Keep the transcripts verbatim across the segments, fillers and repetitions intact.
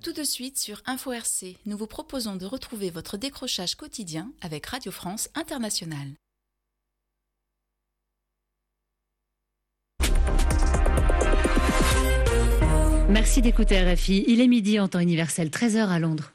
Tout de suite sur Info R C, nous vous proposons de retrouver votre décrochage quotidien avec Radio France Internationale. Merci d'écouter R F I. Il est midi en temps universel, treize heures à Londres.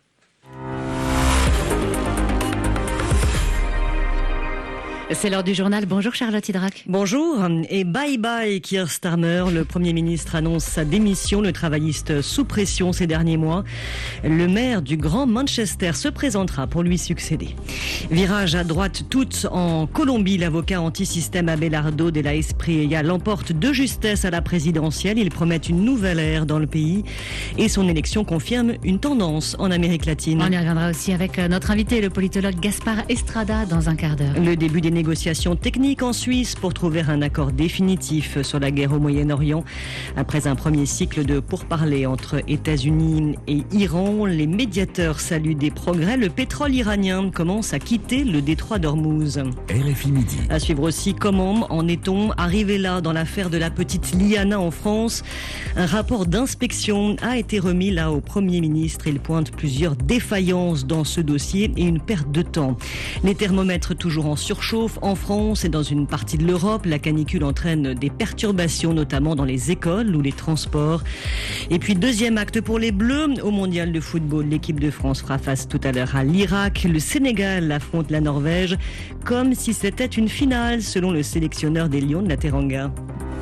C'est l'heure du journal. Bonjour Charlotte Hydrac. Bonjour et bye bye Keir Starmer. Le Premier ministre annonce sa démission, le travailliste sous pression ces derniers mois. Le maire du Grand Manchester se présentera pour lui succéder. Virage à droite toute en Colombie. L'avocat anti-système Abelardo de la Espriella l'emporte de justesse à la présidentielle. Il promet une nouvelle ère dans le pays et son élection confirme une tendance en Amérique latine. On y reviendra aussi avec notre invité, le politologue Gaspard Estrada, dans un quart d'heure. Le début des négociations techniques en Suisse pour trouver un accord définitif sur la guerre au Moyen-Orient. Après un premier cycle de pourparlers entre États-Unis et Iran, les médiateurs saluent des progrès. Le pétrole iranien commence à quitter le détroit d'Ormuz. R F I Midi. À suivre aussi comment en est-on arrivé là dans l'affaire de la petite Liana en France. Un rapport d'inspection a été remis là au Premier ministre. Il pointe plusieurs défaillances dans ce dossier et une perte de temps. Les thermomètres toujours en surchauffe en France et dans une partie de l'Europe. La canicule entraîne des perturbations, notamment dans les écoles ou les transports. Et puis deuxième acte pour les Bleus au mondial de football. L'équipe de France fera face tout à l'heure à l'Irak. Le Sénégal affronte la Norvège comme si c'était une finale, selon le sélectionneur des Lions de la Teranga.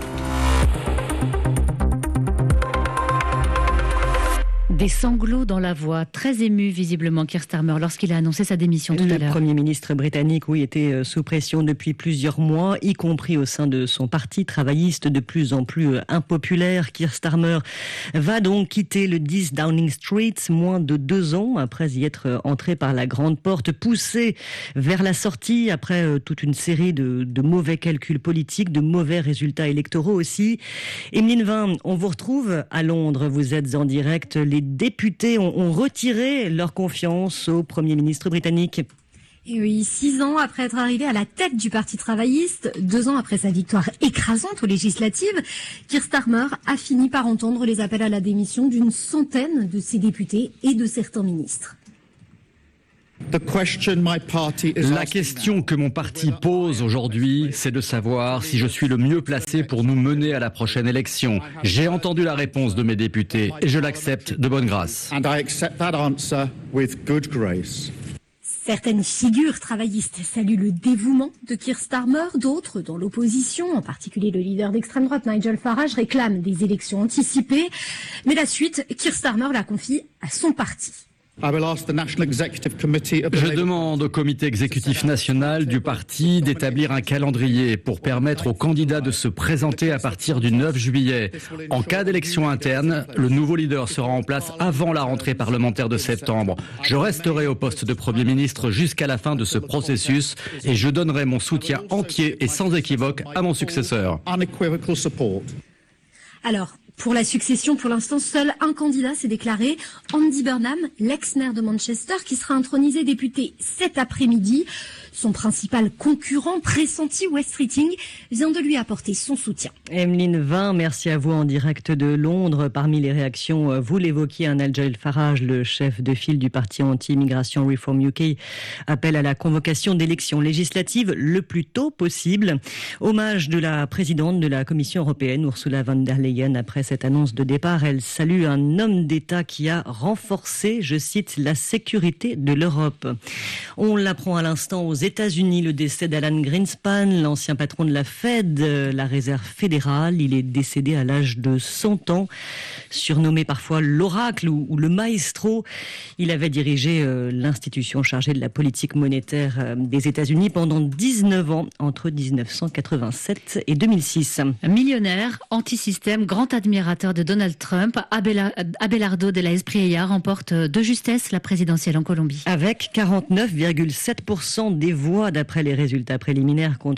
Des sanglots dans la voix, très ému visiblement Keir Starmer lorsqu'il a annoncé sa démission tout le à l'heure. Le Premier ministre britannique, oui, était sous pression depuis plusieurs mois, y compris au sein de son parti travailliste de plus en plus impopulaire. Keir Starmer va donc quitter le dix Downing Street moins de deux ans après y être entré par la grande porte, poussé vers la sortie après toute une série de, de mauvais calculs politiques, de mauvais résultats électoraux aussi. Emeline Vin, on vous retrouve à Londres, vous êtes en direct. Les députés ont, ont retiré leur confiance au Premier ministre britannique. Et oui, six ans après être arrivé à la tête du Parti travailliste, deux ans après sa victoire écrasante aux législatives, Keir Starmer a fini par entendre les appels à la démission d'une centaine de ses députés et de certains ministres. La question que mon parti pose aujourd'hui, c'est de savoir si je suis le mieux placé pour nous mener à la prochaine élection. J'ai entendu la réponse de mes députés et je l'accepte de bonne grâce. Certaines figures travaillistes saluent le dévouement de Keir Starmer, d'autres, dans l'opposition, en particulier le leader d'extrême droite Nigel Farage, réclament des élections anticipées. Mais la suite, Keir Starmer la confie à son parti. Je demande au comité exécutif national du parti d'établir un calendrier pour permettre aux candidats de se présenter à partir du neuf juillet. En cas d'élection interne, le nouveau leader sera en place avant la rentrée parlementaire de septembre. Je resterai au poste de Premier ministre jusqu'à la fin de ce processus et je donnerai mon soutien entier et sans équivoque à mon successeur. Alors, pour la succession, pour l'instant, seul un candidat s'est déclaré, Andy Burnham, l'ex-maire de Manchester, qui sera intronisé député cet après-midi. Son principal concurrent, pressenti Wes Streeting, vient de lui apporter son soutien. Emeline Vin, merci à vous en direct de Londres. Parmi les réactions, vous l'évoquiez, Nigel Farage, le chef de file du parti anti-immigration Reform U K, appelle à la convocation d'élections législatives le plus tôt possible. Hommage de la présidente de la Commission européenne, Ursula von der Leyen, après cette annonce de départ. Elle salue un homme d'État qui a renforcé, je cite, la sécurité de l'Europe. On l'apprend à l'instant aux États-Unis, le décès d'Alan Greenspan, l'ancien patron de la Fed, la réserve fédérale. Il est décédé à l'âge de cent ans, surnommé parfois l'oracle ou, ou le maestro. Il avait dirigé euh, l'institution chargée de la politique monétaire euh, des États-Unis pendant dix-neuf ans, entre dix-neuf cent quatre-vingt-sept et deux mille six. Millionnaire, anti-système, grand admirateur de Donald Trump, Abelardo de la Espriella remporte de justesse la présidentielle en Colombie. Avec quarante-neuf virgule sept pour cent des voix d'après les résultats préliminaires contre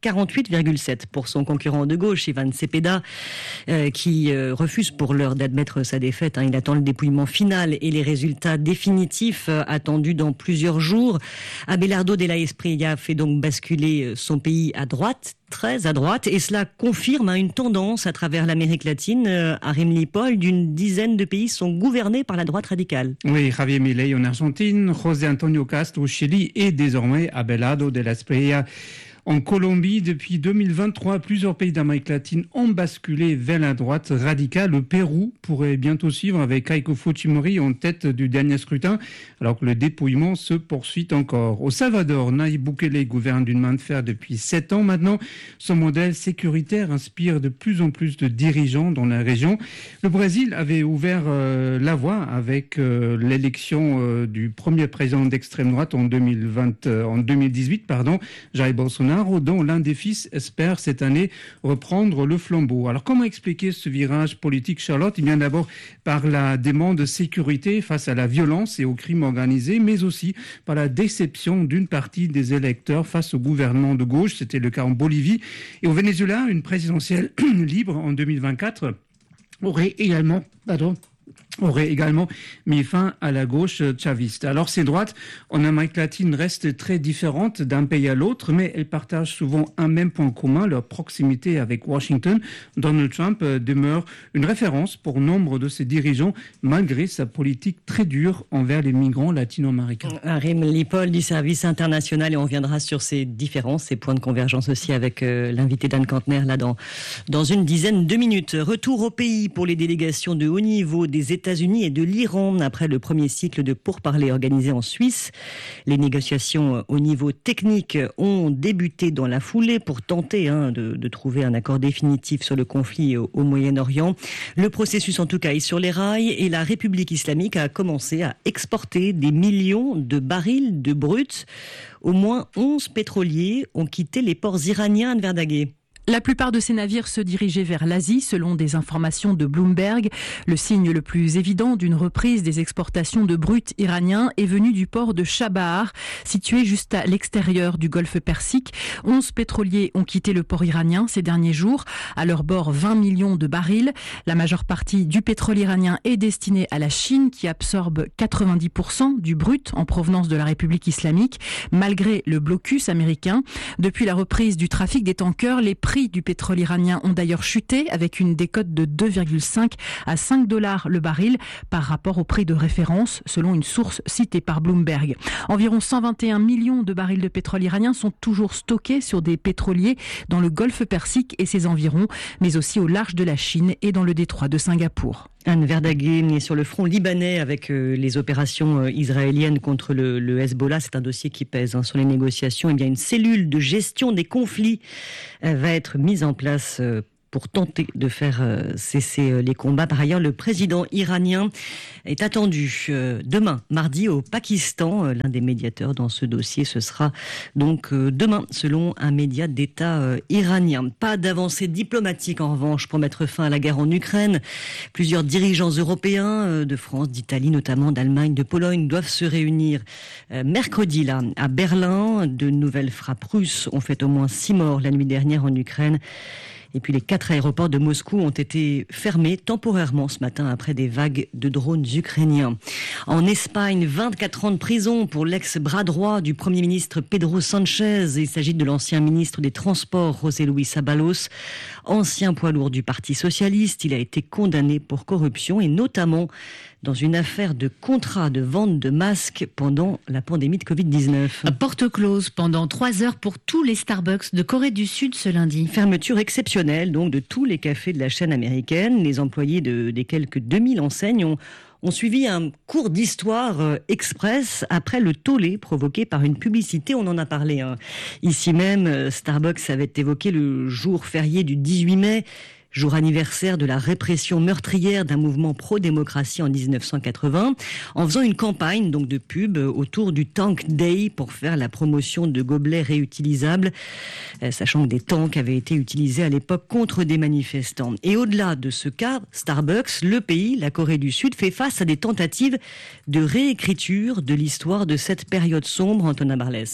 quarante-huit virgule sept pour son concurrent de gauche, Ivan Cepeda, euh, qui euh, refuse pour l'heure d'admettre sa défaite. Hein. Il attend le dépouillement final et les résultats définitifs euh, attendus dans plusieurs jours. Abelardo de la Espriella fait donc basculer son pays à droite, très à droite, et cela confirme hein, une tendance à travers l'Amérique latine. Euh, Arim Lipol, d'une dizaine de pays sont gouvernés par la droite radicale. Oui, Javier Milei en Argentine, José Antonio Castro au Chili et désormais Abelardo de la Espriella en Colombie. Depuis deux mille vingt-trois, plusieurs pays d'Amérique latine ont basculé vers la droite radicale. Le Pérou pourrait bientôt suivre avec Keiko Fujimori en tête du dernier scrutin, alors que le dépouillement se poursuit encore. Au Salvador, Nayib Bukele gouverne d'une main de fer depuis sept ans maintenant. Son modèle sécuritaire inspire de plus en plus de dirigeants dans la région. Le Brésil avait ouvert euh, la voie avec euh, l'élection euh, du premier président d'extrême droite en deux mille vingt, euh, en deux mille dix-huit, pardon, Jair Bolsonaro, dont l'un des fils espère cette année reprendre le flambeau. Alors comment expliquer ce virage politique, Charlotte ? Il vient d'abord par la demande de sécurité face à la violence et au crime organisé, mais aussi par la déception d'une partie des électeurs face au gouvernement de gauche. C'était le cas en Bolivie. Et au Venezuela, une présidentielle libre en deux mille vingt-quatre aurait également... Pardon, aurait également mis fin à la gauche chaviste. Alors ces droites en Amérique latine restent très différentes d'un pays à l'autre, mais elles partagent souvent un même point commun, leur proximité avec Washington. Donald Trump demeure une référence pour nombre de ses dirigeants, malgré sa politique très dure envers les migrants latino-américains. Arim Lipol du service international, et on reviendra sur ces différences, ces points de convergence aussi avec euh, l'invité d'Anne Kantner là dans, dans une dizaine de minutes. Retour au pays pour les délégations de haut niveau des États-Unis et de l'Iran après le premier cycle de pourparlers organisé en Suisse. Les négociations au niveau technique ont débuté dans la foulée pour tenter hein, de, de trouver un accord définitif sur le conflit au, au Moyen-Orient. Le processus en tout cas est sur les rails et la République islamique a commencé à exporter des millions de barils de brut. Au moins onze pétroliers ont quitté les ports iraniens à Verdaguer. La plupart de ces navires se dirigeaient vers l'Asie, selon des informations de Bloomberg. Le signe le plus évident d'une reprise des exportations de brut iranien est venu du port de Chabahar, situé juste à l'extérieur du golfe Persique. Onze pétroliers ont quitté le port iranien ces derniers jours. À leur bord, vingt millions de barils. La majeure partie du pétrole iranien est destinée à la Chine, qui absorbe quatre-vingt-dix pour cent du brut en provenance de la République islamique, malgré le blocus américain. Depuis la reprise du trafic des tankers, les prix du pétrole iranien ont d'ailleurs chuté avec une décote de deux virgule cinq à cinq dollars le baril par rapport au prix de référence selon une source citée par Bloomberg. Environ cent vingt et un millions de barils de pétrole iranien sont toujours stockés sur des pétroliers dans le golfe Persique et ses environs, mais aussi au large de la Chine et dans le détroit de Singapour. Anne Verdaguer est sur le front libanais avec euh, les opérations euh, israéliennes contre le, le Hezbollah. C'est un dossier qui pèse hein, sur les négociations. Eh bien, une cellule de gestion des conflits euh, va être mise en place euh, pour tenter de faire euh, cesser euh, les combats. Par ailleurs, le président iranien est attendu euh, demain, mardi, au Pakistan. Euh, l'un des médiateurs dans ce dossier, ce sera donc euh, demain, selon un média d'État euh, iranien. Pas d'avancée diplomatique, en revanche, pour mettre fin à la guerre en Ukraine. Plusieurs dirigeants européens, euh, de France, d'Italie, notamment d'Allemagne, de Pologne, doivent se réunir euh, mercredi, là, à Berlin. De nouvelles frappes russes ont fait au moins six morts la nuit dernière en Ukraine. Et puis les quatre aéroports de Moscou ont été fermés temporairement ce matin après des vagues de drones ukrainiens. En Espagne, vingt-quatre ans de prison pour l'ex-bras droit du Premier ministre Pedro Sanchez. Il s'agit de l'ancien ministre des Transports, José Luis Ábalos, ancien poids lourd du Parti socialiste. Il a été condamné pour corruption et notamment dans une affaire de contrat de vente de masques pendant la pandémie de covid dix-neuf. Porte close pendant trois heures pour tous les Starbucks de Corée du Sud ce lundi. Fermeture exceptionnelle donc de tous les cafés de la chaîne américaine. Les employés de, des quelques deux mille enseignes ont, ont suivi un cours d'histoire euh, express après le tollé provoqué par une publicité. On en a parlé hein. Ici même, euh, Starbucks avait évoqué le jour férié du dix-huit mai, jour anniversaire de la répression meurtrière d'un mouvement pro-démocratie en dix-neuf cent quatre-vingts, en faisant une campagne donc de pub autour du Tank Day pour faire la promotion de gobelets réutilisables, sachant que des tanks avaient été utilisés à l'époque contre des manifestants. Et au-delà de ce cas, Starbucks, le pays, la Corée du Sud, fait face à des tentatives de réécriture de l'histoire de cette période sombre, Antonin Barlès.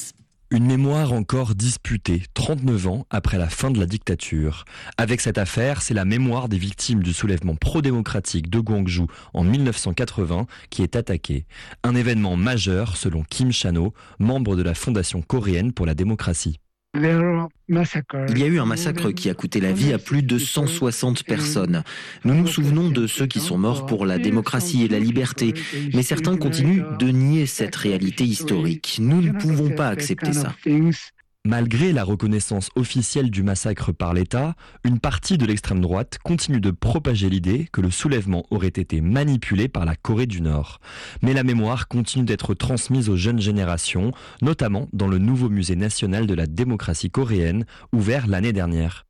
Une mémoire encore disputée, trente-neuf ans après la fin de la dictature. Avec cette affaire, c'est la mémoire des victimes du soulèvement pro-démocratique de Gwangju en mille neuf cent quatre-vingts qui est attaquée. Un événement majeur selon Kim Chano, membre de la Fondation coréenne pour la démocratie. Il y a eu un massacre qui a coûté la vie à plus de cent soixante personnes. Nous nous souvenons de ceux qui sont morts pour la démocratie et la liberté, mais certains continuent de nier cette réalité historique. Nous ne pouvons pas accepter ça. Malgré la reconnaissance officielle du massacre par l'État, une partie de l'extrême droite continue de propager l'idée que le soulèvement aurait été manipulé par la Corée du Nord. Mais la mémoire continue d'être transmise aux jeunes générations, notamment dans le nouveau musée national de la démocratie coréenne, ouvert l'année dernière.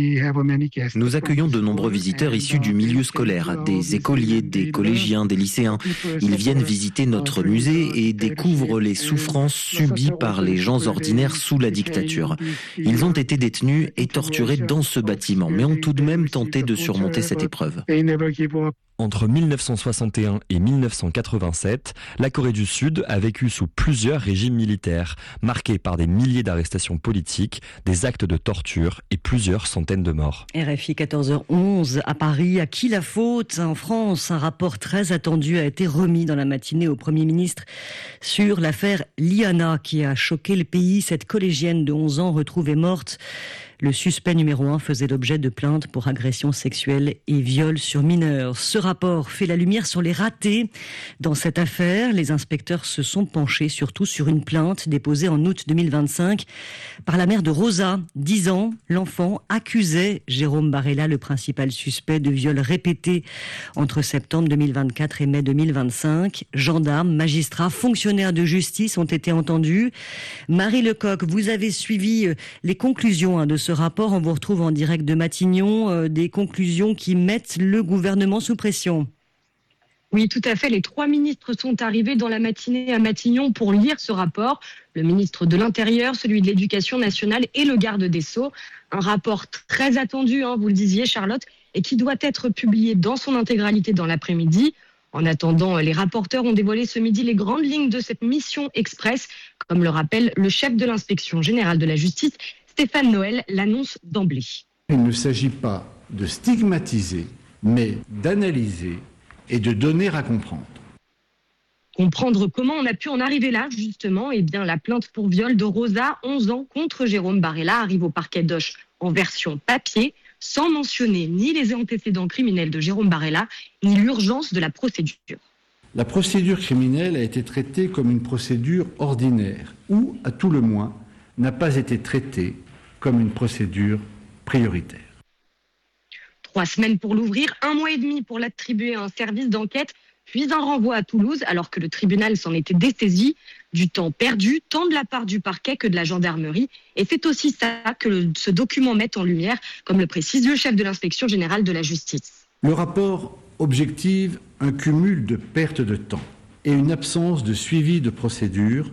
Nous accueillons de nombreux visiteurs issus du milieu scolaire, des écoliers, des collégiens, des lycéens. Ils viennent visiter notre musée et découvrent les souffrances subies par les gens ordinaires sous la dictature. Ils ont été détenus et torturés dans ce bâtiment, mais ont tout de même tenté de surmonter cette épreuve. Entre mille neuf cent soixante et un et mille neuf cent quatre-vingt-sept, la Corée du Sud a vécu sous plusieurs régimes militaires, marqués par des milliers d'arrestations politiques, des actes de torture et plusieurs centaines de morts. R F I quatorze heures onze à Paris. À qui la faute ? En France, un rapport très attendu a été remis dans la matinée au Premier ministre sur l'affaire Liana qui a choqué le pays. Cette collégienne de onze ans retrouvée morte. Le suspect numéro un faisait l'objet de plaintes pour agression sexuelle et viol sur mineurs. Ce rapport fait la lumière sur les ratés dans cette affaire. Les inspecteurs se sont penchés surtout sur une plainte déposée en août deux mille vingt-cinq par la mère de Rosa, dix ans. L'enfant accusait Jérôme Barella, le principal suspect de viols répétés entre septembre deux mille vingt-quatre et mai deux mille vingt-cinq. Gendarmes, magistrats, fonctionnaires de justice ont été entendus. Marie Lecoq, vous avez suivi les conclusions de ce Ce rapport, on vous retrouve en direct de Matignon, euh, des conclusions qui mettent le gouvernement sous pression. Oui, tout à fait. Les trois ministres sont arrivés dans la matinée à Matignon pour lire ce rapport. Le ministre de l'Intérieur, celui de l'Éducation nationale et le garde des Sceaux. Un rapport très attendu, hein, vous le disiez Charlotte, et qui doit être publié dans son intégralité dans l'après-midi. En attendant, les rapporteurs ont dévoilé ce midi les grandes lignes de cette mission express, comme le rappelle le chef de l'inspection générale de la justice, Stéphane Noël, l'annonce d'emblée. Il ne s'agit pas de stigmatiser, mais d'analyser et de donner à comprendre. Comprendre comment on a pu en arriver là, justement. Eh bien, la plainte pour viol de Rosa, onze ans, contre Jérôme Barella, arrive au parquet d'Auch en version papier, sans mentionner ni les antécédents criminels de Jérôme Barella, ni l'urgence de la procédure. La procédure criminelle a été traitée comme une procédure ordinaire, ou, à tout le moins, n'a pas été traitée comme une procédure prioritaire. Trois semaines pour l'ouvrir, un mois et demi pour l'attribuer à un service d'enquête, puis un renvoi à Toulouse alors que le tribunal s'en était dessaisi. Du temps perdu, tant de la part du parquet que de la gendarmerie. Et c'est aussi ça que le, ce document met en lumière, comme le précise le chef de l'inspection générale de la justice. Le rapport objective un cumul de pertes de temps et une absence de suivi de procédure